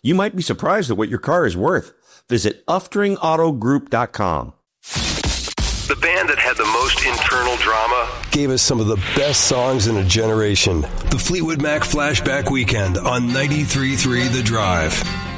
You might be surprised at what your car is worth. Visit UftringAutoGroup.com. The band that had the most internal drama gave us some of the best songs in a generation. The Fleetwood Mac Flashback Weekend on 93.3 The Drive.